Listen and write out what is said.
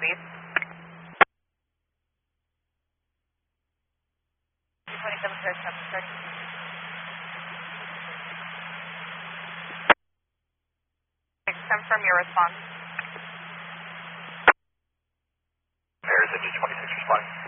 Southeast. 27 third, 7 third. Confirm your response. Arizona 26 responding.